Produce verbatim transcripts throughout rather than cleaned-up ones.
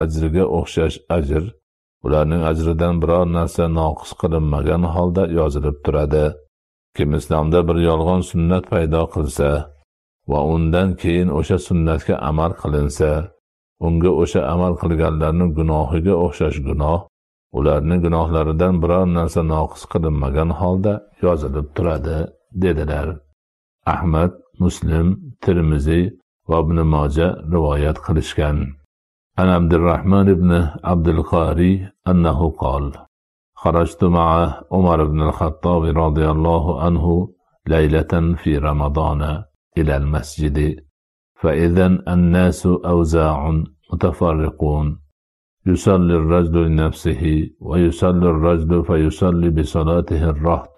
ajriga o'xshash ajr, ularning ajridan biror narsa noqis qilinmagan holda yozilib turadi. Kim islomda bir yolg'on sunnat paydo qilsa va undan keyin o'sha sunnatga amal qilinsa, unga o'sha amal qilganlarning gunohiga o'xshash gunoh, ularning gunohlaridan biror narsa noqis qilinmagan holda yozilib turadi, dedilar. Ahmad, Muslim, Tirmiziy va Ibn Majah rivoyat qilishgan. An Abdurrahman ibn Abdul Qari annahu qala: خرجت مع عمر بن الخطاب رضي الله عنه ليلة في رمضان إلى المسجد، فإذا الناس أوزاع متفرقون، يصلي الرجل لنفسه ويصلي الرجل فيصلي بصلاته الرهط.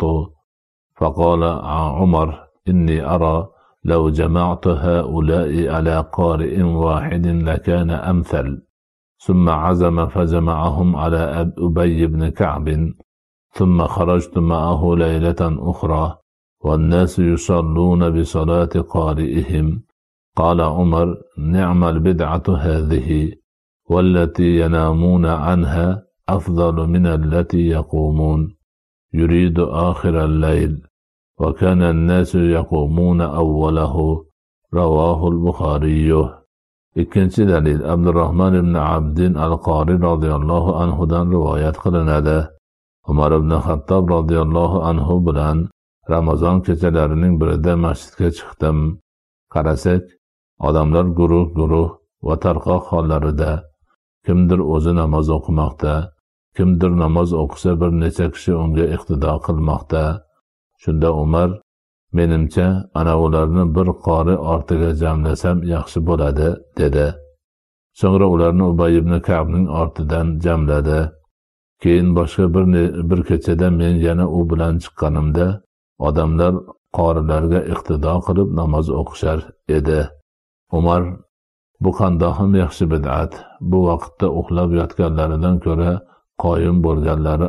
فقال عمر: إني أرى لو جمعت هؤلاء على قارئ واحد لكان أمثل. ثم عزم فجمعهم على أبي بن كعب. ثم خرجت معه ليلة أخرى والناس يصلون بصلاة قارئهم. قال عمر: نعم البدعة هذه، والتي ينامون عنها أفضل من التي يقومون. يريد آخر الليل، وكان الناس يقومون أوله. رواه البخاري. Ikkinchi dalil Abdurrahman ibn Abdin al-Qari radhiyallohu anhudan rivoyat qilinadi. Umar ibn Xattob radhiyallohu anhu bilan Ramazon kechalarining birida masjidga chiqdim. Qarasak, odamlar guruh-guruh va tarqoq hollarida, kimdir o'zi namoz o'qimoqda, kimdir namoz o'qisa bir necha kishi unga iqtido qilmoqda. Shunda Umar: menimcha ana ularni bir qori ortiga jamlasam yaxshi bo'ladi, dedi. So'ngra ularni Ubay ibn Ka'bning ortidan jamladi. Keyin boshqa bir bir kechada men yana u bilan chiqqanimda, odamlar qorilarga iqtido qilib namoz o'qishar edi. Umar: bu qandoqim yaxshi bid'at. Bu vaqtda uxlab yotganlaridan ko'ra qoyim bo'lganlari